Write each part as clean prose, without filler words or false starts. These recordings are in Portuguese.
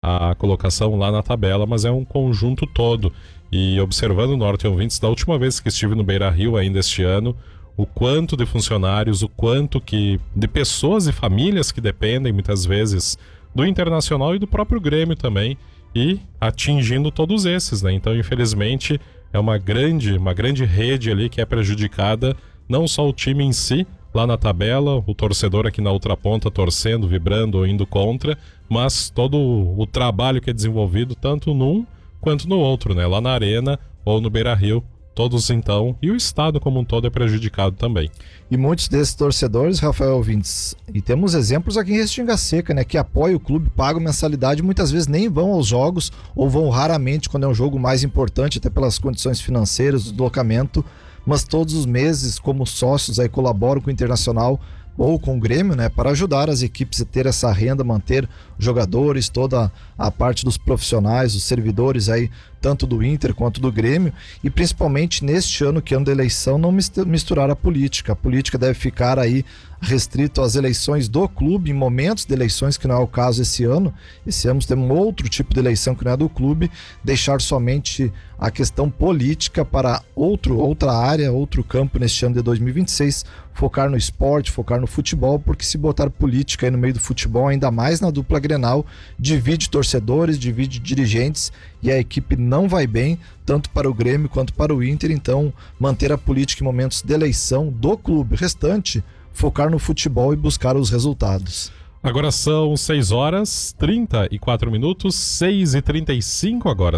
a colocação lá na tabela, mas é um conjunto todo. E observando, Norton ouvintes, da última vez que estive no Beira-Rio ainda este ano, o quanto de funcionários, o quanto de pessoas e famílias que dependem muitas vezes do Internacional e do próprio Grêmio também, e atingindo todos esses, né? Então, infelizmente, é uma grande rede ali que é prejudicada, não só o time em si, lá na tabela, o torcedor aqui na outra ponta torcendo, vibrando ou indo contra, mas todo o trabalho que é desenvolvido tanto num quanto no outro, né? Lá na Arena ou no Beira-Rio, todos então, e o estado como um todo é prejudicado também. E muitos desses torcedores, Rafael ouvintes, e temos exemplos aqui em Restinga Seca, né, que apoiam o clube, pagam mensalidade, muitas vezes nem vão aos jogos, ou vão raramente quando é um jogo mais importante, até pelas condições financeiras, do deslocamento, mas todos os meses, como sócios, aí colaboram com o Internacional ou com o Grêmio, né, para ajudar as equipes a ter essa renda, manter jogadores, toda a parte dos profissionais, os servidores aí, tanto do Inter quanto do Grêmio, e principalmente neste ano, que é ano da eleição, não misturar a política. A política deve ficar aí restrito às eleições do clube, em momentos de eleições, que não é o caso esse ano. Esse ano temos outro tipo de eleição que não é do clube, deixar somente a questão política para outra área, outro campo neste ano de 2026, focar no esporte, focar no futebol, porque se botar política aí no meio do futebol, ainda mais na dupla Grenal, divide torcedores, divide dirigentes, e a equipe não vai bem, tanto para o Grêmio quanto para o Inter. Então, manter a política em momentos de eleição do clube. O restante, focar no futebol e buscar os resultados. Agora são 6h34, 6h35 agora,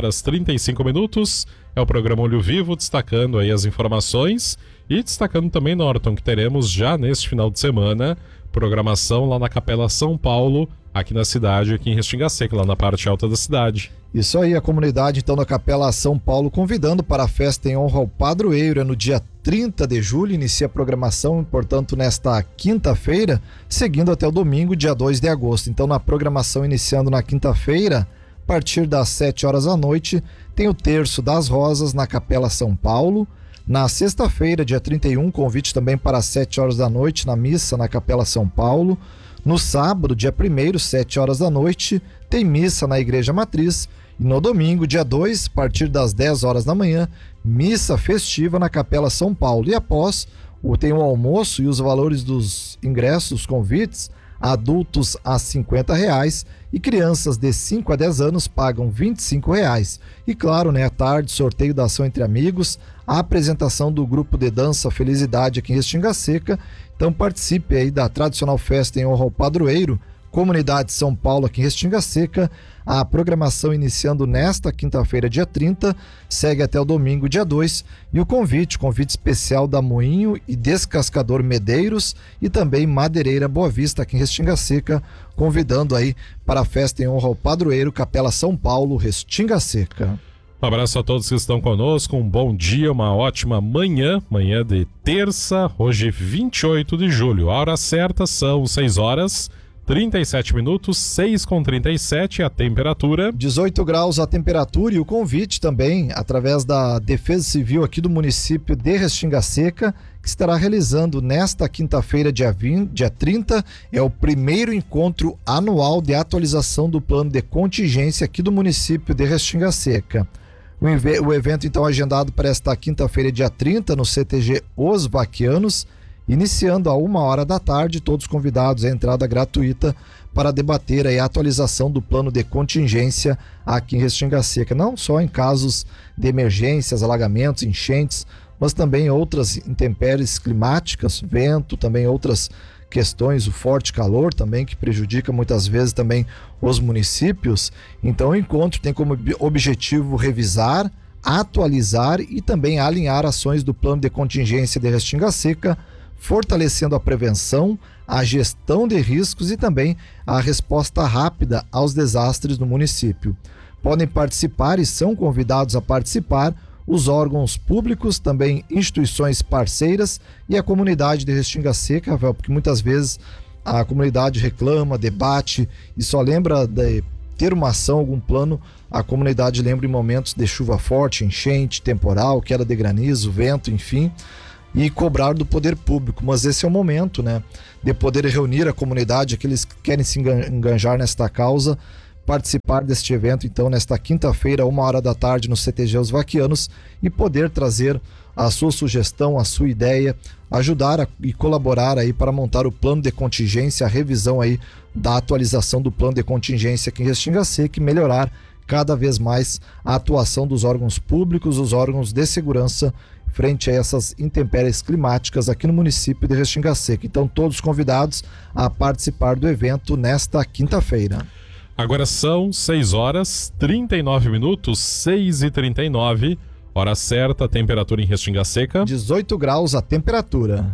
6h35. É o programa Olho Vivo, destacando aí as informações e destacando também, Norton, que teremos já neste final de semana programação lá na Capela São Paulo, aqui na cidade, aqui em Restinga Seca, lá na parte alta da cidade. Isso aí, a comunidade então da Capela São Paulo convidando para a festa em honra ao padroeiro, é no dia 30 de julho, inicia a programação, portanto nesta quinta-feira, seguindo até o domingo, dia 2 de agosto. Então na programação iniciando na quinta-feira, a partir das 7 horas da noite, tem o Terço das Rosas na Capela São Paulo. Na sexta-feira, dia 31, convite também para as 7 horas da noite na missa na Capela São Paulo. No sábado, dia 1º, 7 horas da noite, tem missa na Igreja Matriz. E no domingo, dia 2, a partir das 10 horas da manhã, missa festiva na Capela São Paulo. E após, tem o almoço e os valores dos ingressos, convites, adultos a R$50 e crianças de 5 a 10 anos pagam R$25. E claro, né, à tarde, sorteio da ação entre amigos, a apresentação do grupo de dança Felicidade aqui em Restinga Seca. Então participe aí da tradicional festa em honra ao padroeiro, Comunidade São Paulo aqui em Restinga Seca. A programação iniciando nesta quinta-feira, dia 30, segue até o domingo, dia 2, e o convite especial da Moinho e Descascador Medeiros e também Madeireira Boa Vista aqui em Restinga Seca, convidando aí para a festa em honra ao padroeiro, Capela São Paulo, Restinga Seca. Um abraço a todos que estão conosco, um bom dia, uma ótima manhã de terça, hoje 28 de julho. A hora certa são 6h37, 6h37 a temperatura. 18 graus a temperatura, e o convite também, através da Defesa Civil aqui do município de Restinga Seca, que estará realizando nesta quinta-feira, dia 30, é o primeiro encontro anual de atualização do plano de contingência aqui do município de Restinga Seca. O evento então agendado para esta quinta-feira, dia 30, no CTG Os Vaquianos, iniciando a 1h da tarde, todos convidados à entrada gratuita para debater a atualização do plano de contingência aqui em Restinga Seca, não só em casos de emergências, alagamentos, enchentes, mas também outras intempéries climáticas, vento, também outras questões, o forte calor também, que prejudica muitas vezes também os municípios. Então o encontro tem como objetivo revisar, atualizar e também alinhar ações do plano de contingência de Restinga Seca, fortalecendo a prevenção, a gestão de riscos e também a resposta rápida aos desastres no município. Podem participar e são convidados a participar os órgãos públicos, também instituições parceiras e a comunidade de Restinga Seca, Rafael, porque muitas vezes a comunidade reclama, debate e só lembra de ter uma ação, algum plano, a comunidade lembra em momentos de chuva forte, enchente, temporal, queda de granizo, vento, enfim, e cobrar do poder público. Mas esse é o momento, né, de poder reunir a comunidade, aqueles que querem se enganjar nesta causa, participar deste evento, então, nesta quinta-feira, 13h, no CTG Os Vaquianos, e poder trazer a sua sugestão, a sua ideia, ajudar e colaborar aí para montar o plano de contingência, a revisão aí da atualização do plano de contingência aqui em Restinga Seca e melhorar cada vez mais a atuação dos órgãos públicos, os órgãos de segurança frente a essas intempéries climáticas aqui no município de Restinga Seca. Então, todos convidados a participar do evento nesta quinta-feira. Agora são 6h39, 6h39, hora certa, temperatura em Restinga Seca. 18 graus a temperatura.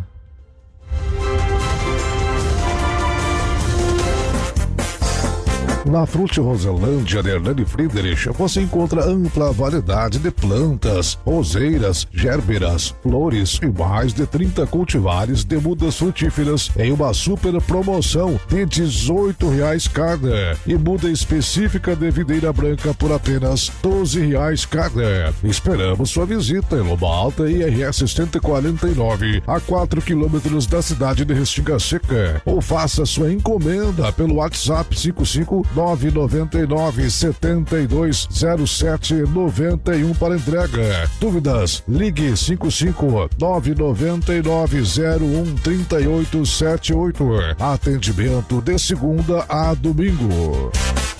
Na Frute Roselândia de Hernani Friedrich, você encontra ampla variedade de plantas, roseiras, gérberas, flores e mais de 30 cultivares de mudas frutíferas em uma super promoção de R$18 cada. E muda específica de videira branca por apenas R$12 cada. Esperamos sua visita em Loma Alta e RS 149, a 4 quilômetros da cidade de Restinga Seca. Ou faça sua encomenda pelo WhatsApp 55999720791 para entrega. Dúvidas? Ligue 55999013878. Atendimento de segunda a domingo.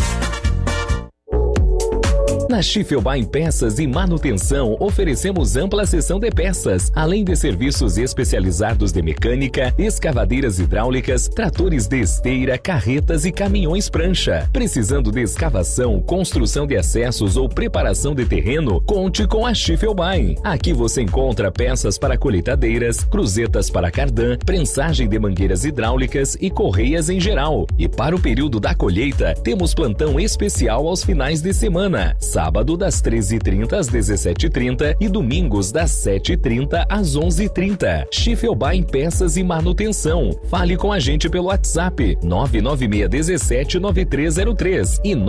Na Schiffelbein Peças e Manutenção, oferecemos ampla seção de peças, além de serviços especializados de mecânica, escavadeiras hidráulicas, tratores de esteira, carretas e caminhões prancha. Precisando de escavação, construção de acessos ou preparação de terreno, conte com a Schiffelbein. Aqui você encontra peças para colheitadeiras, cruzetas para cardan, prensagem de mangueiras hidráulicas e correias em geral. E para o período da colheita, temos plantão especial aos finais de semana. Sábado das 13h30 às 17h30 e domingos das 7h30 às 11h30. Schiffelbein Peças e Manutenção. Fale com a gente pelo WhatsApp 996179303 e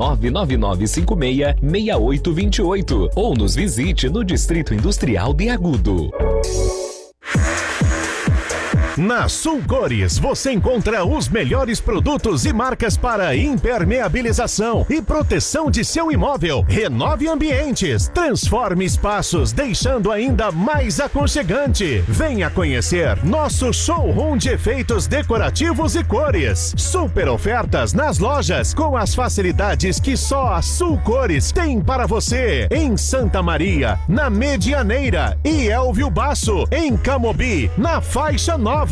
999566828 ou nos visite no Distrito Industrial de Agudo. Na Sul Cores, você encontra os melhores produtos e marcas para impermeabilização e proteção de seu imóvel. Renove ambientes, transforme espaços, deixando ainda mais aconchegante. Venha conhecer nosso showroom de efeitos decorativos e cores. Super ofertas nas lojas com as facilidades que só a Sul Cores tem para você. Em Santa Maria, na Medianeira e Elvio Basso, em Camobi, na Faixa Nova.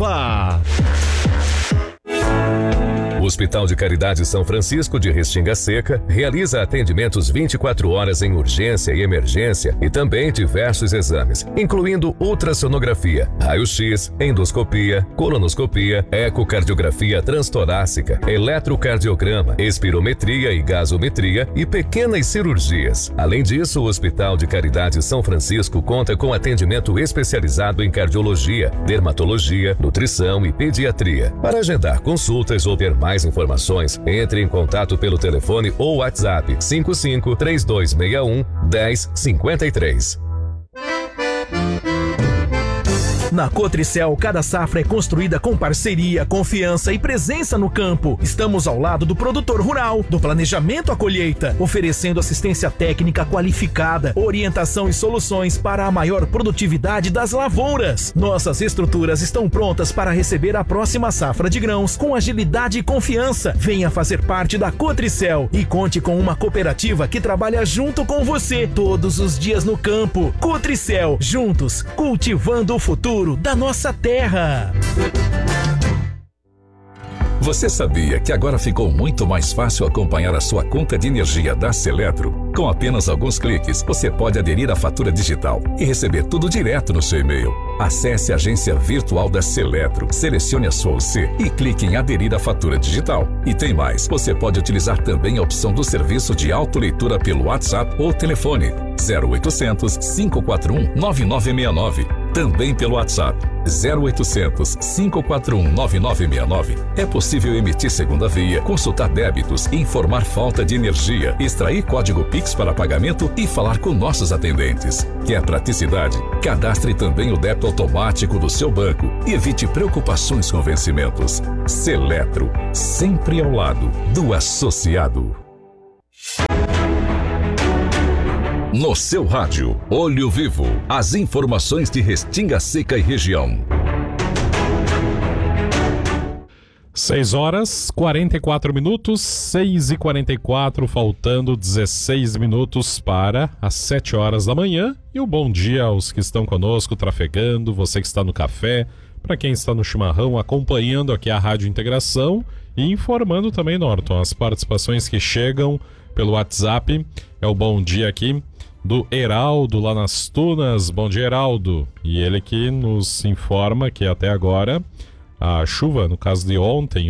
O Hospital de Caridade São Francisco de Restinga Seca realiza atendimentos 24 horas em urgência e emergência e também diversos exames, incluindo ultrassonografia, raio-x, endoscopia, colonoscopia, ecocardiografia transtorácica, eletrocardiograma, espirometria e gasometria e pequenas cirurgias. Além disso, o Hospital de Caridade São Francisco conta com atendimento especializado em cardiologia, dermatologia, nutrição e pediatria. Para agendar consultas ou ter mais informações, entre em contato pelo telefone ou WhatsApp 55-3261-1053. Na Cotricel, cada safra é construída com parceria, confiança e presença no campo. Estamos ao lado do produtor rural, do planejamento à colheita, oferecendo assistência técnica qualificada, orientação e soluções para a maior produtividade das lavouras. Nossas estruturas estão prontas para receber a próxima safra de grãos com agilidade e confiança. Venha fazer parte da Cotricel e conte com uma cooperativa que trabalha junto com você todos os dias no campo. Cotricel, juntos, cultivando o futuro da nossa terra. Você sabia que agora ficou muito mais fácil acompanhar a sua conta de energia da Seletro? Com apenas alguns cliques, você pode aderir à fatura digital e receber tudo direto no seu e-mail. Acesse a agência virtual da Seletro, selecione a sua UC e clique em aderir à fatura digital. E tem mais, você pode utilizar também a opção do serviço de autoleitura pelo WhatsApp ou telefone 0800 541 9969. Também pelo WhatsApp 0800 541 9969. É possível emitir segunda via, consultar débitos, informar falta de energia, extrair código Pix para pagamento e falar com nossos atendentes. Quer praticidade? Cadastre também o débito automático do seu banco e evite preocupações com vencimentos. Seletro, sempre ao lado do associado. No seu rádio, Olho Vivo, as informações de Restinga Seca e região. 6h44, 6h44, faltando 16 minutos para as 7 horas da manhã. E o bom dia aos que estão conosco, trafegando, você que está no café, para quem está no chimarrão, acompanhando aqui a Rádio Integração e informando também, Norton, as participações que chegam pelo WhatsApp. É o bom dia aqui do Heraldo, lá nas Tunas. Bom dia, Heraldo. E ele que nos informa que até agora a chuva, no caso de ontem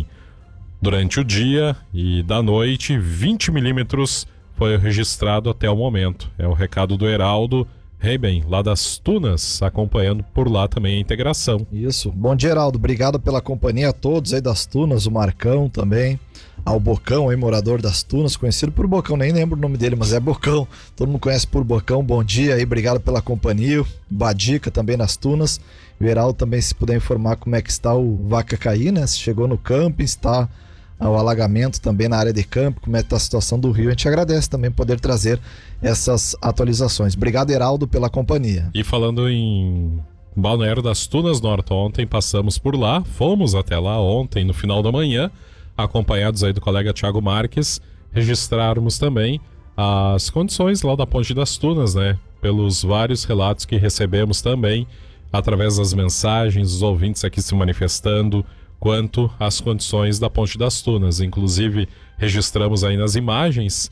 durante o dia e da noite, 20 milímetros foi registrado até o momento. É o recado do Heraldo Reiben, lá das Tunas, acompanhando por lá também a integração. Isso. Bom dia, Heraldo. Obrigado pela companhia a todos aí das Tunas, o Marcão também, ao Bocão aí, morador das Tunas, conhecido por Bocão, nem lembro o nome dele, mas é Bocão. Todo mundo conhece por Bocão. Bom dia aí, obrigado pela companhia. Badica também nas Tunas. O Heraldo também, se puder informar como é que está o Vacacaí, né? Se chegou no camping, está o alagamento também na área de campo, como é que está a situação do rio. A gente agradece também poder trazer essas atualizações. Obrigado, Heraldo, pela companhia. E falando em Balneário das Tunas, Norte, ontem passamos por lá, fomos até lá ontem, no final da manhã, acompanhados aí do colega Thiago Marques, registrarmos também as condições lá da Ponte das Tunas, né? Pelos vários relatos que recebemos também, através das mensagens, os ouvintes aqui se manifestando quanto às condições da Ponte das Tunas. Inclusive, registramos aí nas imagens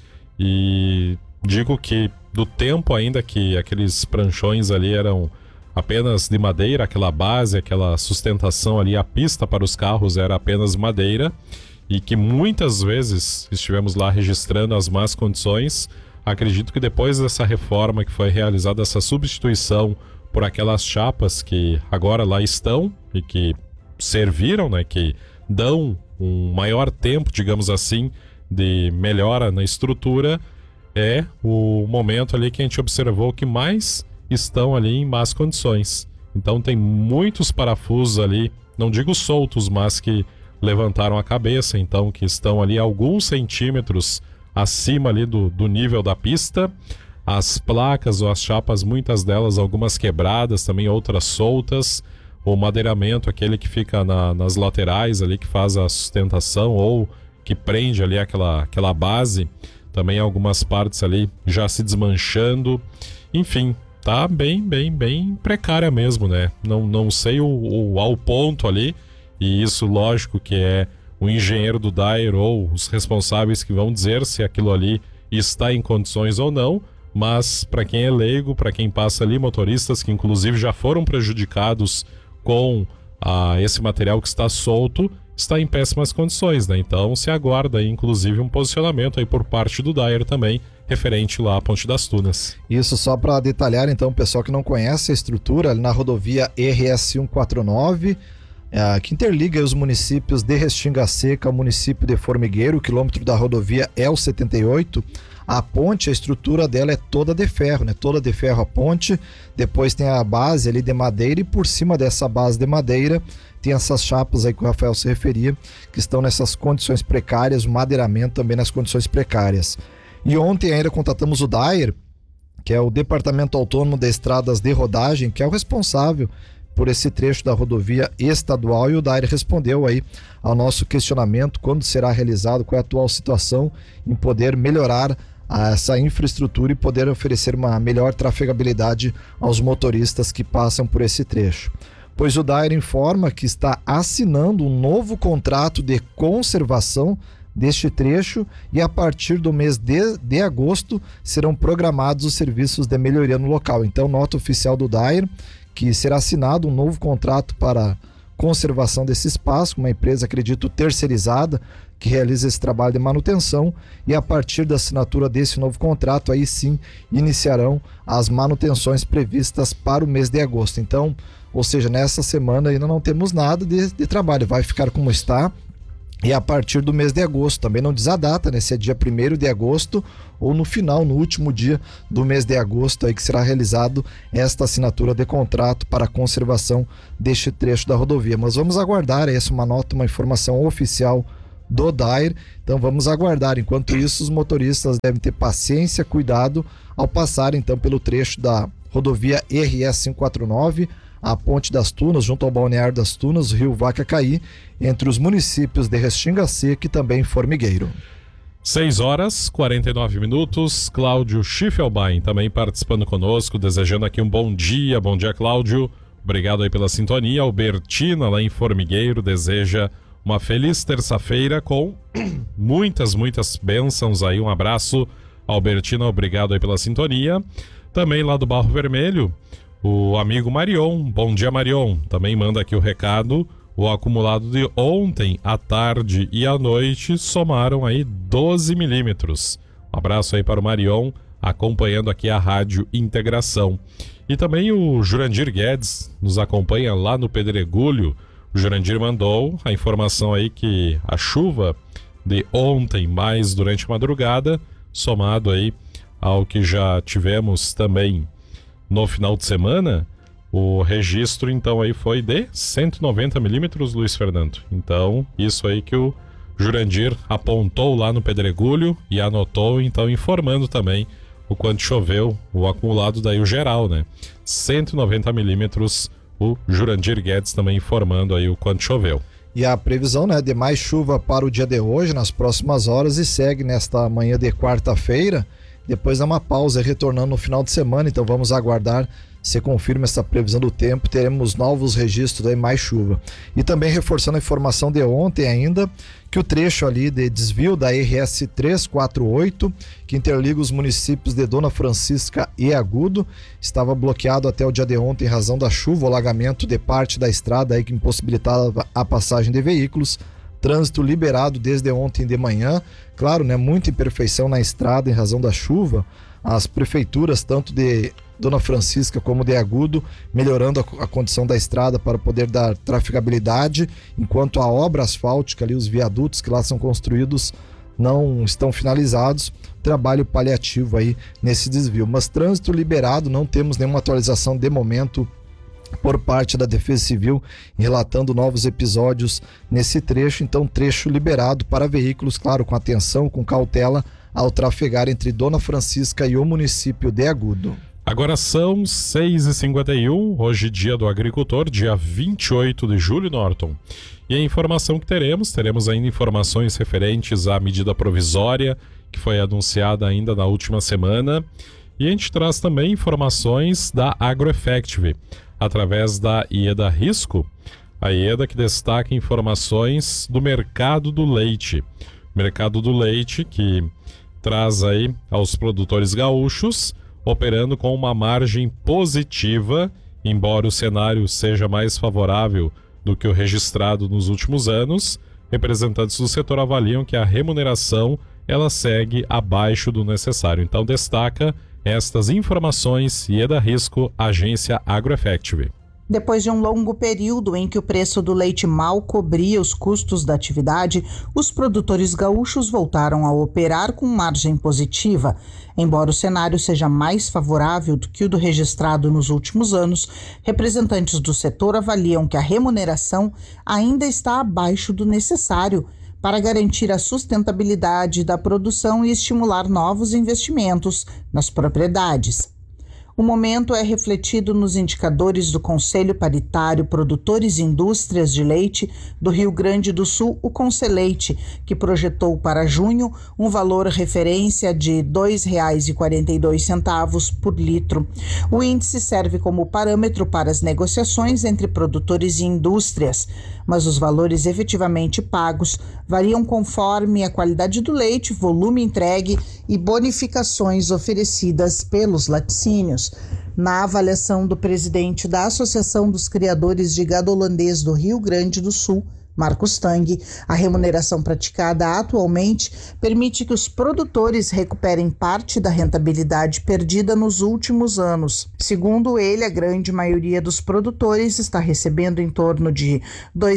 e digo que do tempo ainda que aqueles pranchões ali eram apenas de madeira, aquela base, aquela sustentação ali, a pista para os carros era apenas madeira, e que muitas vezes estivemos lá registrando as más condições. Acredito que depois dessa reforma que foi realizada, essa substituição por aquelas chapas que agora lá estão e que serviram, né, que dão um maior tempo, digamos assim, de melhora na estrutura, é o momento ali que a gente observou que mais estão ali em más condições. Então tem muitos parafusos ali, não digo soltos, mas que levantaram a cabeça, então que estão ali alguns centímetros acima ali do nível da pista. As placas ou as chapas, muitas delas, algumas quebradas, também outras soltas. O madeiramento, aquele que fica nas laterais ali, que faz a sustentação ou que prende ali aquela base, também algumas partes ali já se desmanchando. Enfim, tá bem precária mesmo, né? Não sei ao ponto ali, e isso lógico que é o engenheiro do DAER ou os responsáveis que vão dizer se aquilo ali está em condições ou não. Mas para quem é leigo, para quem passa ali, motoristas que inclusive já foram prejudicados com esse material que está solto, está em péssimas condições, né? Então se aguarda aí, inclusive, um posicionamento aí por parte do DAER também, referente lá à Ponte das Tunas. Isso, só para detalhar então, o pessoal que não conhece a estrutura, ali na rodovia RS 149, que interliga os municípios de Restinga Seca ao município de Formigueiro, o quilômetro da rodovia é o 78. A ponte, a estrutura dela é toda de ferro, né? Toda de ferro a ponte. Depois tem a base ali de madeira, e por cima dessa base de madeira tem essas chapas aí que o Rafael se referia, que estão nessas condições precárias, o madeiramento também nas condições precárias. E ontem ainda contatamos o DAER, que é o Departamento Autônomo de Estradas de Rodagem, que é o responsável por esse trecho da rodovia estadual, e o DAER respondeu aí ao nosso questionamento quando será realizado, qual é a atual situação em poder melhorar essa infraestrutura e poder oferecer uma melhor trafegabilidade aos motoristas que passam por esse trecho. Pois o DAER informa que está assinando um novo contrato de conservação deste trecho, e a partir do mês de agosto serão programados os serviços de melhoria no local. Então, nota oficial do DAER que será assinado um novo contrato para conservação desse espaço, uma empresa, acredito, terceirizada, que realiza esse trabalho de manutenção, e a partir da assinatura desse novo contrato, aí sim iniciarão as manutenções previstas para o mês de agosto. Então, ou seja, nessa semana ainda não temos nada de trabalho, vai ficar como está, e a partir do mês de agosto, também não diz a data, né? Se é dia 1º de agosto ou no final, no último dia do mês de agosto, aí que será realizado esta assinatura de contrato para a conservação deste trecho da rodovia. Mas vamos aguardar essa uma nota, uma informação oficial do Odair. Então vamos aguardar. Enquanto isso, os motoristas devem ter paciência, cuidado ao passar então pelo trecho da rodovia RS 549, a Ponte das Tunas, junto ao Balneário das Tunas, Rio Vacacaí, entre os municípios de Restinga Seca e também Formigueiro. 6h49. Cláudio Schiffelbein também participando conosco, desejando aqui um bom dia. Bom dia, Cláudio. Obrigado aí pela sintonia. Albertina, lá em Formigueiro, deseja uma feliz terça-feira com muitas bênçãos aí. Um abraço, Albertina, obrigado aí pela sintonia. Também lá do Barro Vermelho, o amigo Marion. Bom dia, Marion. Também manda aqui o recado. O acumulado de ontem, à tarde e à noite somaram aí 12 milímetros. Um abraço aí para o Marion, acompanhando aqui a Rádio Integração. E também o Jurandir Guedes nos acompanha lá no Pedregulho. O Jurandir mandou a informação aí que a chuva de ontem, mais durante a madrugada, somado aí ao que já tivemos também no final de semana, o registro então aí foi de 190 milímetros, Luiz Fernando. Então, isso aí que o Jurandir apontou lá no Pedregulho e anotou, então informando também o quanto choveu, o acumulado daí o geral, né? 190 milímetros, o Jurandir Guedes também informando aí o quanto choveu. E a previsão, né, de mais chuva para o dia de hoje, nas próximas horas, e segue nesta manhã de quarta-feira, depois dá uma pausa, retornando no final de semana. Então vamos aguardar se confirma essa previsão do tempo, teremos novos registros de mais chuva. E também reforçando a informação de ontem ainda, que o trecho ali de desvio da RS 348, que interliga os municípios de Dona Francisca e Agudo, estava bloqueado até o dia de ontem em razão da chuva, o alagamento de parte da estrada aí que impossibilitava a passagem de veículos. Trânsito liberado desde ontem de manhã. Claro, né, muita imperfeição na estrada em razão da chuva. As prefeituras, tanto de Dona Francisca como de Agudo, melhorando a condição da estrada para poder dar trafegabilidade, enquanto a obra asfáltica ali, os viadutos que lá são construídos, não estão finalizados. Trabalho paliativo aí nesse desvio. Mas trânsito liberado, não temos nenhuma atualização de momento por parte da Defesa Civil, relatando novos episódios nesse trecho. Então, trecho liberado para veículos, claro, com atenção, com cautela, ao trafegar entre Dona Francisca e o município de Agudo. Agora são 6h51, hoje dia do agricultor, dia 28 de julho, Norton. E a informação que teremos ainda informações referentes à medida provisória, que foi anunciada ainda na última semana. E a gente traz também informações da AgroEffective, através da IEDA Risco, a IEDA que destaca informações do mercado do leite. Mercado do leite que traz aí aos produtores gaúchos, operando com uma margem positiva, embora o cenário seja mais favorável do que o registrado nos últimos anos. Representantes do setor avaliam que a remuneração ela segue abaixo do necessário. Então destaca estas informações IEDA Risco, agência AgroEffective. Depois de um longo período em que o preço do leite mal cobria os custos da atividade, os produtores gaúchos voltaram a operar com margem positiva. Embora o cenário seja mais favorável do que o do registrado nos últimos anos, representantes do setor avaliam que a remuneração ainda está abaixo do necessário para garantir a sustentabilidade da produção e estimular novos investimentos nas propriedades. O momento é refletido nos indicadores do Conselho Paritário Produtores e Indústrias de Leite do Rio Grande do Sul, o Conceleite, que projetou para junho um valor referência de R$ 2,42 por litro. O índice serve como parâmetro para as negociações entre produtores e indústrias, mas os valores efetivamente pagos variam conforme a qualidade do leite, volume entregue e bonificações oferecidas pelos laticínios. Na avaliação do presidente da Associação dos Criadores de Gado Holandês do Rio Grande do Sul, Marcos Tang, a remuneração praticada atualmente permite que os produtores recuperem parte da rentabilidade perdida nos últimos anos. Segundo ele, a grande maioria dos produtores está recebendo em torno de R$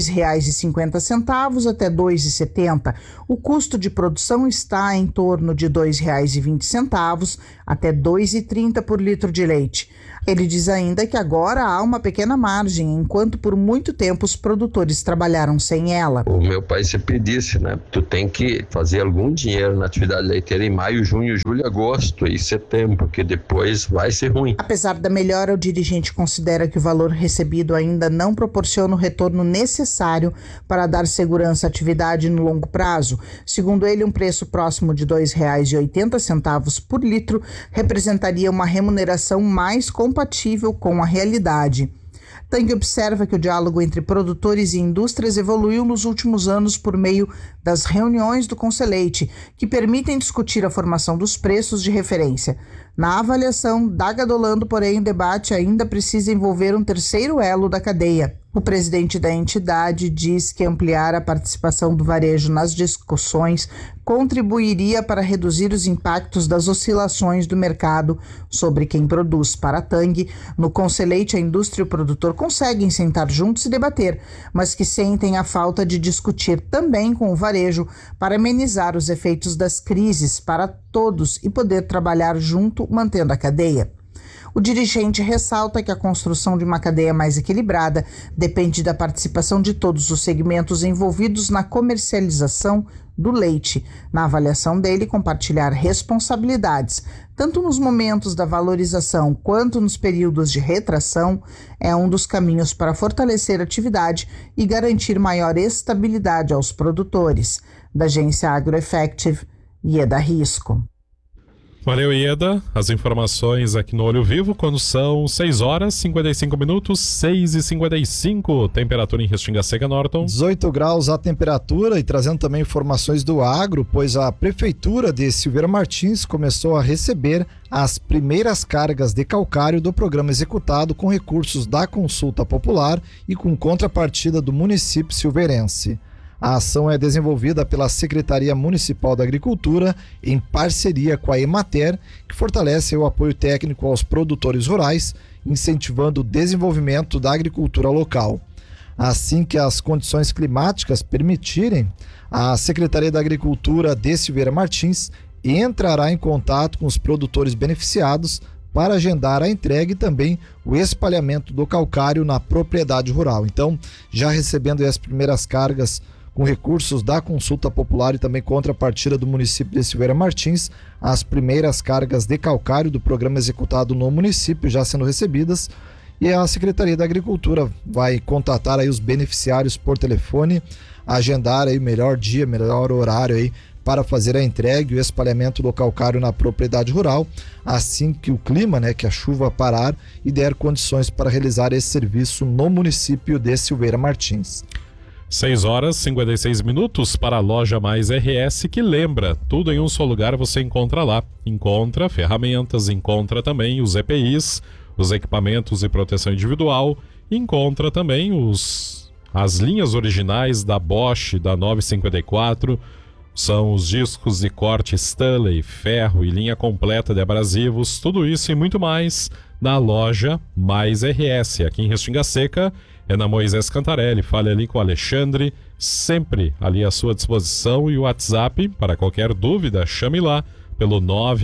2,50 até R$ 2,70. O custo de produção está em torno de R$ 2,20 até R$ 2,30 por litro de leite. Ele diz ainda que agora há uma pequena margem, enquanto por muito tempo os produtores trabalharam sem sem ela. O meu pai sempre disse, né? Tu tem que fazer algum dinheiro na atividade leiteira em maio, junho, julho, agosto e setembro, porque depois vai ser ruim. Apesar da melhora, o dirigente considera que o valor recebido ainda não proporciona o retorno necessário para dar segurança à atividade no longo prazo. Segundo ele, um preço próximo de R$ 2,80 por litro representaria uma remuneração mais compatível com a realidade. Tang observa que o diálogo entre produtores e indústrias evoluiu nos últimos anos por meio das reuniões do Conselheite, que permitem discutir a formação dos preços de referência. Na avaliação da Gadolando, porém, o debate ainda precisa envolver um terceiro elo da cadeia. O presidente da entidade diz que ampliar a participação do varejo nas discussões contribuiria para reduzir os impactos das oscilações do mercado sobre quem produz. Para a Tang, no Conselheite, a indústria e o produtor conseguem sentar juntos e debater, mas que sentem a falta de discutir também com o varejo para amenizar os efeitos das crises para todos e poder trabalhar junto, mantendo a cadeia. O dirigente ressalta que a construção de uma cadeia mais equilibrada depende da participação de todos os segmentos envolvidos na comercialização do leite. Na avaliação dele, compartilhar responsabilidades, tanto nos momentos da valorização quanto nos períodos de retração, é um dos caminhos para fortalecer a atividade e garantir maior estabilidade aos produtores. Da agência AgroEffective, Ieda Risco. Valeu, Ieda. As informações aqui no Olho Vivo, quando são 6 horas, 55 minutos, 6h55. Temperatura em Restinga Seca, Norton. 18 graus a temperatura, e trazendo também informações do agro, pois a Prefeitura de Silveira Martins começou a receber as primeiras cargas de calcário do programa executado com recursos da Consulta Popular e com contrapartida do município silveirense. A ação é desenvolvida pela Secretaria Municipal da Agricultura em parceria com a Emater, que fortalece o apoio técnico aos produtores rurais, incentivando o desenvolvimento da agricultura local. Assim que as condições climáticas permitirem, a Secretaria da Agricultura de Silveira Martins entrará em contato com os produtores beneficiados para agendar a entrega e também o espalhamento do calcário na propriedade rural. Então, já recebendo as primeiras cargas com recursos da Consulta Popular e também contrapartida do município de Silveira Martins, as primeiras cargas de calcário do programa executado no município já sendo recebidas, e a Secretaria da Agricultura vai contatar aí os beneficiários por telefone, agendar aí melhor dia, melhor horário aí para fazer a entrega e o espalhamento do calcário na propriedade rural, assim que o clima, que a chuva parar e der condições para realizar esse serviço no município de Silveira Martins. 6 horas, 56 minutos para a Loja Mais RS, que lembra, tudo em um só lugar você encontra lá. Encontra ferramentas, encontra também os EPIs, os equipamentos de proteção individual, encontra também as linhas originais da Bosch, da 954, são os discos de corte Stanley, ferro e linha completa de abrasivos, tudo isso e muito mais na Loja Mais RS, aqui em Restinga Seca. É na Moisés Cantarelli. Fale ali com o Alexandre, sempre ali à sua disposição, e o WhatsApp, para qualquer dúvida, chame lá pelo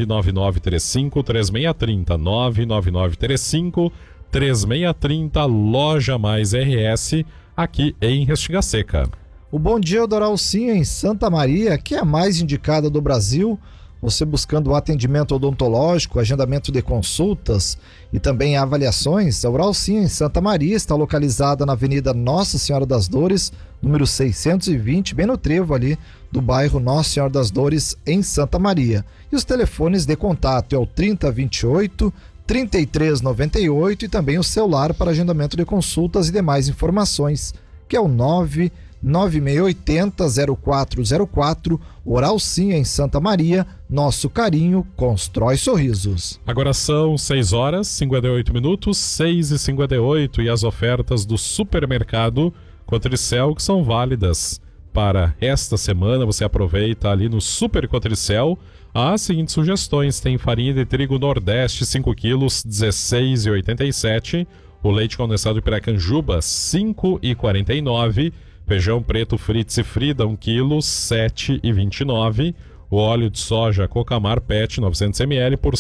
99935-3630, 99935-3630, Loja Mais RS, aqui em Restinga Seca. O Bom Dia do Oralcinha em Santa Maria, que é a mais indicada do Brasil, você buscando o atendimento odontológico, agendamento de consultas e também avaliações. A Oralcinha em Santa Maria está localizada na Avenida Nossa Senhora das Dores, número 620, bem no trevo ali do bairro Nossa Senhora das Dores, em Santa Maria. E os telefones de contato é o 3028 3398 e também o celular para agendamento de consultas e demais informações, que é o 99680-0404, Oralcinha em Santa Maria. Nosso carinho constrói sorrisos. Agora são 6 horas, 58 minutos, 6h58, e as ofertas do supermercado Cotricel, que são válidas para esta semana. Você aproveita ali no Super Cotricel as seguintes sugestões: tem farinha de trigo Nordeste 5 quilos, 16,87, o leite condensado Piracanjuba 5,49, feijão preto Fritz e Frida 1 kg, 7,29. O óleo de soja Cocamar PET 900 ml por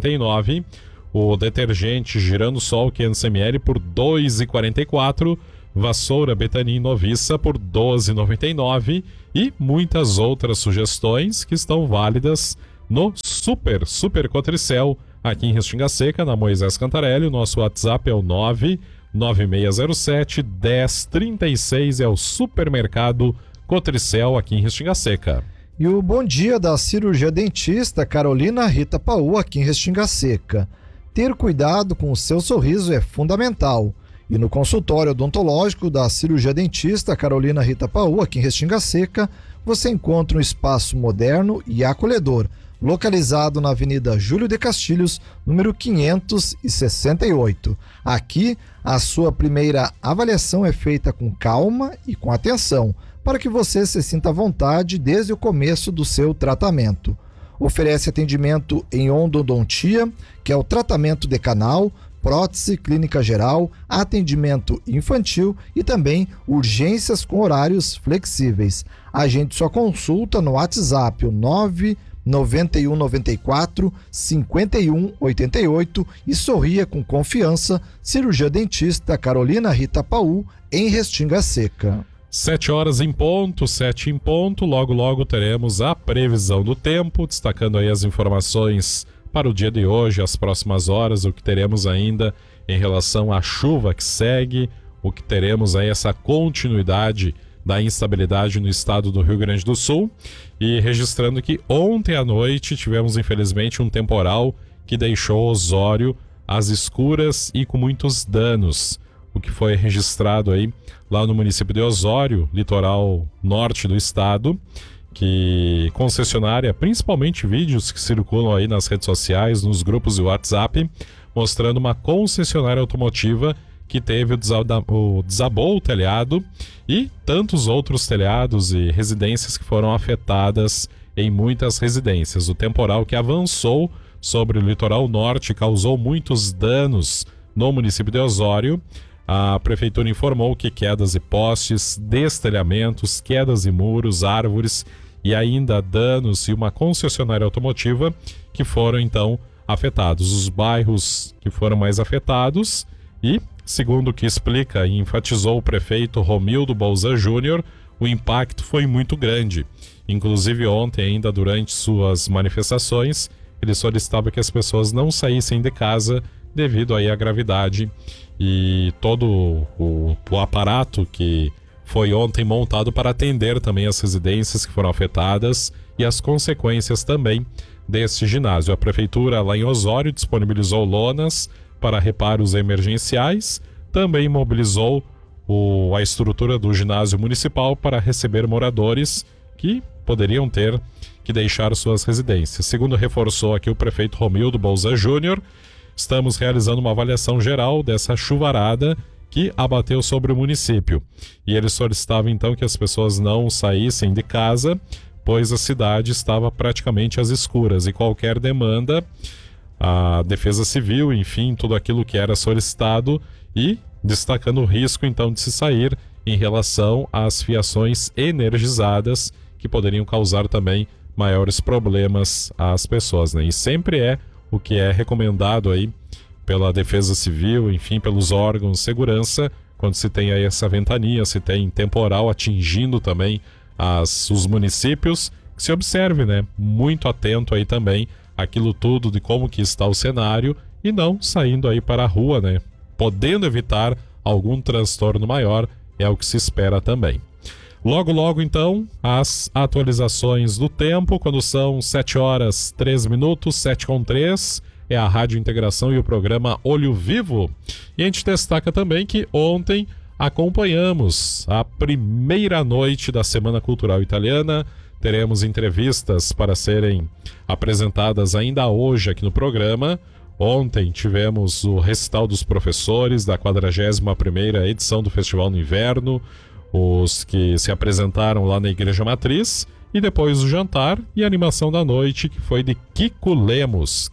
7,89. O detergente Girando Sol 500 ml por 2,44. vassoura Betanin Noviça por R$ 12,99 e muitas outras sugestões que estão válidas no Super Cotricel, aqui em Restinga Seca, na Moisés Cantarelli. O nosso WhatsApp é o 99607-1036, é o Supermercado Cotricel, aqui em Restinga Seca. E o bom dia da cirurgia dentista Carolina Rita Paú, aqui em Restinga Seca. Ter cuidado com o seu sorriso é fundamental. E no consultório odontológico da cirurgia dentista Carolina Rita Paú, aqui em Restinga Seca, você encontra um espaço moderno e acolhedor, localizado na Avenida Júlio de Castilhos, número 568. Aqui, a sua primeira avaliação é feita com calma e com atenção, para que você se sinta à vontade desde o começo do seu tratamento. Oferece atendimento em endodontia, que é o tratamento de canal, prótese, clínica geral, atendimento infantil e também urgências com horários flexíveis. Agende sua consulta no WhatsApp, o 99194 5188 e sorria com confiança. Cirurgia dentista Carolina Rita Paú, em Restinga Seca. 7 horas em ponto, 7 em ponto. Logo teremos a previsão do tempo, destacando aí as informações para o dia de hoje, as próximas horas, o que teremos ainda em relação à chuva que segue, o que teremos aí essa continuidade da instabilidade no estado do Rio Grande do Sul. E registrando que ontem à noite tivemos infelizmente um temporal que deixou Osório às escuras e com muitos danos, o que foi registrado aí lá no município de Osório, litoral norte do estado, que concessionária, principalmente vídeos que circulam aí nas redes sociais, nos grupos de WhatsApp, mostrando uma concessionária automotiva que teve desabou o telhado e tantos outros telhados e residências que foram afetadas em muitas residências. O temporal que avançou sobre o litoral norte causou muitos danos no município de Osório. A prefeitura informou que quedas de postes, destelhamentos, quedas de muros, árvores e ainda danos e uma concessionária automotiva que foram então afetados. Os bairros que foram mais afetados e, segundo o que explica e enfatizou o prefeito Romildo Bolzan Júnior, o impacto foi muito grande. Inclusive ontem, ainda durante suas manifestações, ele solicitava que as pessoas não saíssem de casa devido aí à gravidade e todo o aparato que foi ontem montado para atender também as residências que foram afetadas e as consequências também deste ginásio. A prefeitura lá em Osório disponibilizou lonas para reparos emergenciais, também mobilizou a estrutura do ginásio municipal para receber moradores que poderiam ter que deixar suas residências. Segundo reforçou aqui o prefeito Romildo Bolzan Júnior, estamos realizando uma avaliação geral dessa chuvarada que abateu sobre o município. E ele solicitava então que as pessoas não saíssem de casa, pois a cidade estava praticamente às escuras e qualquer demanda, a Defesa Civil, enfim, tudo aquilo que era solicitado e destacando o risco então de se sair em relação às fiações energizadas que poderiam causar também maiores problemas às pessoas, né? E sempre é o que é recomendado aí pela Defesa Civil, enfim, pelos órgãos de segurança, quando se tem aí essa ventania, se tem temporal atingindo também os municípios, que se observe, né? Muito atento aí também aquilo tudo de como que está o cenário e não saindo aí para a rua, né? Podendo evitar algum transtorno maior, é o que se espera também. Logo, então, as atualizações do tempo, quando são 7 horas 3 minutos, 7:03, é a Rádio Integração e o programa Olho Vivo. E a gente destaca também que ontem acompanhamos a primeira noite da Semana Cultural Italiana. Teremos entrevistas para serem apresentadas ainda hoje aqui no programa. Ontem tivemos o recital dos professores da 41ª edição do Festival no Inverno, os que se apresentaram lá na Igreja Matriz, e depois o jantar e a animação da noite, que foi de Kiko Lemos,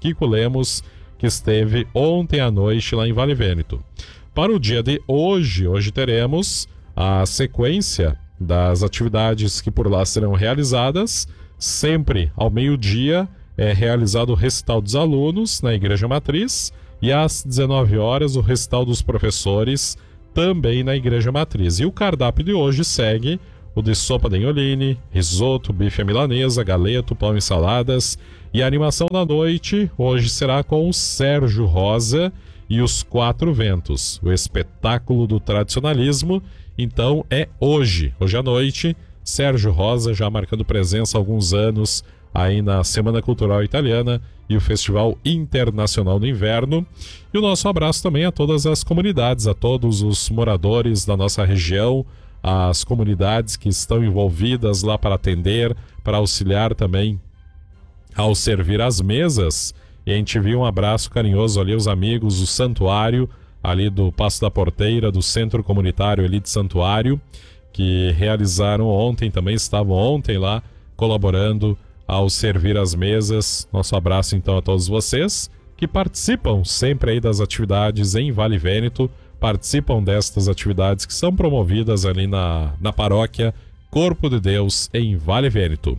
que esteve ontem à noite lá em Vale Vêneto. Para o dia de hoje teremos a sequência das atividades que por lá serão realizadas. Sempre ao meio-dia é realizado o recital dos alunos na Igreja Matriz e às 19 horas o recital dos professores também na Igreja Matriz. E o cardápio de hoje segue o de sopa de inholine, risoto, bife à milanesa, galeto, pão e saladas. E a animação da noite hoje será com o Sérgio Rosa e os Quatro Ventos, o espetáculo do tradicionalismo. Então é hoje à noite, Sérgio Rosa já marcando presença há alguns anos aí na Semana Cultural Italiana e o Festival Internacional do Inverno. E o nosso abraço também a todas as comunidades, a todos os moradores da nossa região, as comunidades que estão envolvidas lá para atender, para auxiliar também ao servir as mesas. E a gente viu um abraço carinhoso ali, os amigos do Santuário, ali do Passo da Porteira, do Centro Comunitário ali de Santuário, que realizaram ontem, também estavam ontem lá, colaborando ao servir as mesas. Nosso abraço então a todos vocês que participam sempre aí das atividades em Vale Vêneto, participam destas atividades que são promovidas ali na paróquia Corpo de Deus em Vale Vêneto.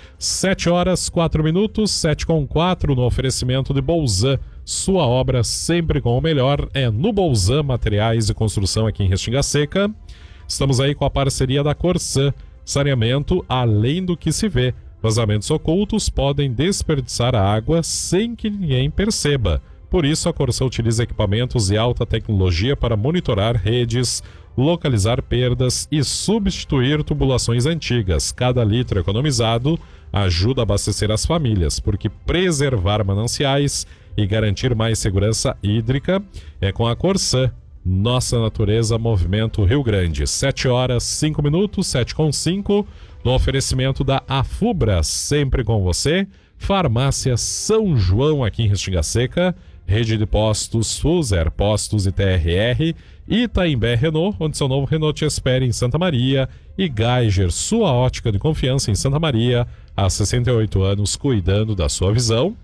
7h04, 7h04, no oferecimento de Bolzan. Sua obra sempre com o melhor é no Bolzan Materiais de Construção aqui em Restinga Seca. Estamos aí com a parceria da Corsan. Saneamento além do que se vê. Vazamentos ocultos podem desperdiçar a água sem que ninguém perceba. Por isso, a Corsan utiliza equipamentos de alta tecnologia para monitorar redes, localizar perdas e substituir tubulações antigas. Cada litro economizado ajuda a abastecer as famílias, porque preservar mananciais e garantir mais segurança hídrica é com a Corsan. Nossa natureza, movimento Rio Grande. 7h05, 7h05, no oferecimento da Afubra, sempre com você. Farmácia São João, aqui em Restinga Seca. Rede de postos Fuser, Postos e TRR. Itaimbé Renault, onde seu novo Renault te espera em Santa Maria. E Geiger, sua ótica de confiança em Santa Maria. Há 68 anos, cuidando da sua visão.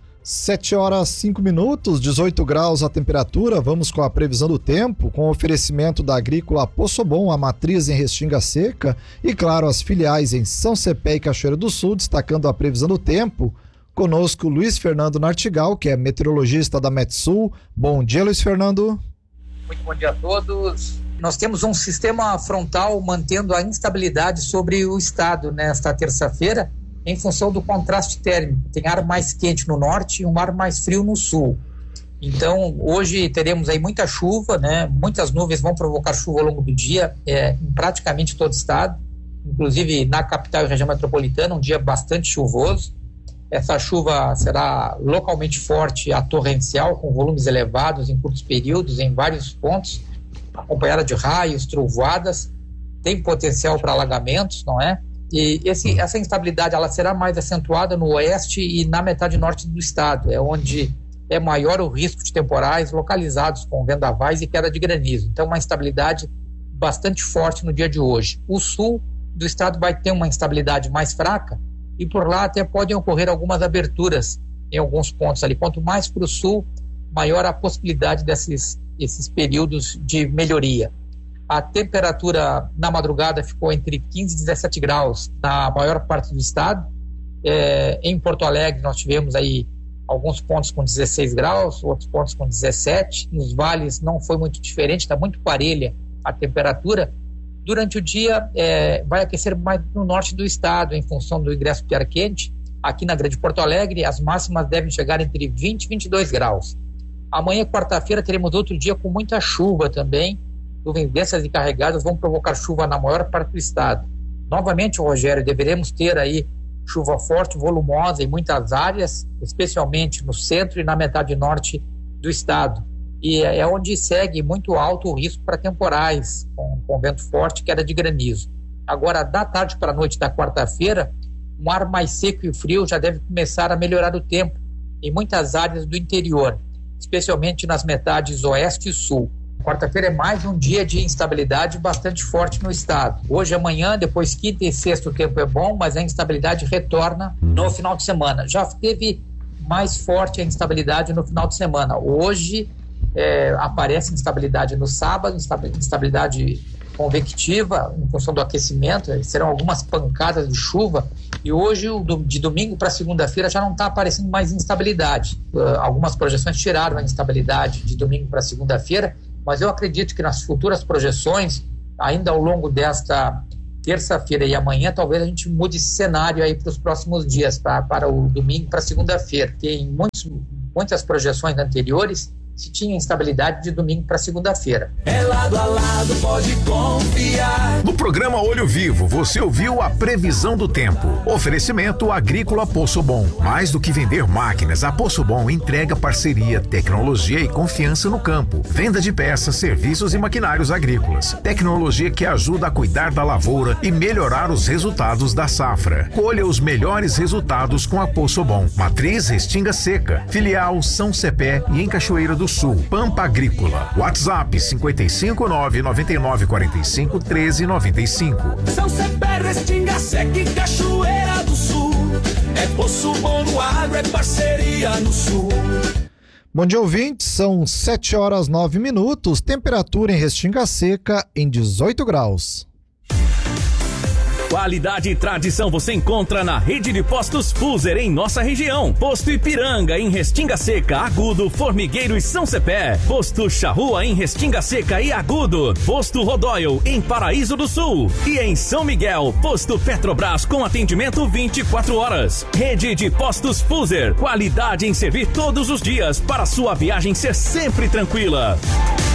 7h05, 18 graus a temperatura. Vamos com a previsão do tempo, com oferecimento da Agrícola Poçobon, a matriz em Restinga Seca e, claro, as filiais em São Cepé e Cachoeira do Sul, destacando a previsão do tempo. Conosco Luiz Fernando Nartigal, que é meteorologista da Metsul. Bom dia, Luiz Fernando. Muito bom dia a todos. Nós temos um sistema frontal mantendo a instabilidade sobre o estado nesta terça-feira, em função do contraste térmico. Tem ar mais quente no norte e um ar mais frio no sul. Então, hoje teremos aí muita chuva, né? Muitas nuvens vão provocar chuva ao longo do dia, em praticamente todo o estado, inclusive na capital e região metropolitana, um dia bastante chuvoso. Essa chuva será localmente forte a torrencial, com volumes elevados em curtos períodos, em vários pontos, acompanhada de raios, trovoadas. Tem potencial para alagamentos, não é? E essa instabilidade ela será mais acentuada no oeste e na metade norte do estado, é onde é maior o risco de temporais localizados com vendavais e queda de granizo. Então, uma instabilidade bastante forte no dia de hoje. O sul do estado vai ter uma instabilidade mais fraca e por lá até podem ocorrer algumas aberturas em alguns pontos ali. Quanto mais para o sul, maior a possibilidade desses períodos de melhoria. A temperatura na madrugada ficou entre 15 e 17 graus na maior parte do estado. Em Porto Alegre nós tivemos aí alguns pontos com 16 graus, outros pontos com 17. Nos vales não foi muito diferente, está muito parelha a temperatura. Durante o dia vai aquecer mais no norte do estado, em função do ingresso de ar quente. Aqui na Grande Porto Alegre, as máximas devem chegar entre 20 e 22 graus. Amanhã, quarta-feira, teremos outro dia com muita chuva também. Nuvens densas e carregadas vão provocar chuva na maior parte do estado. Novamente, Rogério, deveremos ter aí chuva forte, volumosa em muitas áreas, especialmente no centro e na metade norte do estado. E é onde segue muito alto o risco para temporais, com vento forte e queda de granizo. Agora, da tarde para a noite da quarta-feira, um ar mais seco e frio já deve começar a melhorar o tempo em muitas áreas do interior, especialmente nas metades oeste e sul. Quarta-feira é mais um dia de instabilidade bastante forte no estado. Hoje, amanhã, depois quinta e sexta o tempo é bom, mas a instabilidade retorna no final de semana. Já teve mais forte a instabilidade no final de semana. Hoje aparece instabilidade no sábado, instabilidade convectiva em função do aquecimento, serão algumas pancadas de chuva, e hoje, de domingo para segunda-feira, já não está aparecendo mais instabilidade. Algumas projeções tiraram a instabilidade de domingo para segunda-feira mas eu acredito que nas futuras projeções, ainda ao longo desta terça-feira e amanhã, talvez a gente mude esse cenário aí para os próximos dias, para o domingo, para segunda-feira, porque em muitas projeções anteriores se tinha instabilidade de domingo para segunda-feira. É lado a lado, pode confiar. No programa Olho Vivo, você ouviu a previsão do tempo. Oferecimento Agrícola Poço Bom. Mais do que vender máquinas, a Poço Bom entrega parceria, tecnologia e confiança no campo. Venda de peças, serviços e maquinários agrícolas. Tecnologia que ajuda a cuidar da lavoura e melhorar os resultados da safra. Colha os melhores resultados com a Poço Bom. Matriz Restinga Seca. Filial São Cepé e em Cachoeira do Sul, Pampa Agrícola. WhatsApp 559-9945-1395. São Cepé, Restinga Seca e Cachoeira do Sul. É Poço Bom no agro, é parceria no Sul. Bom dia, ouvintes. São 7h09, temperatura em Restinga Seca em 18 graus. Qualidade e tradição você encontra na rede de postos Fuser em nossa região. Posto Ipiranga em Restinga Seca, Agudo, Formigueiro e São Cepé. Posto Charrua em Restinga Seca e Agudo. Posto Rodóio em Paraíso do Sul. E em São Miguel, Posto Petrobras com atendimento 24 horas. Rede de postos Fuser. Qualidade em servir todos os dias para sua viagem ser sempre tranquila.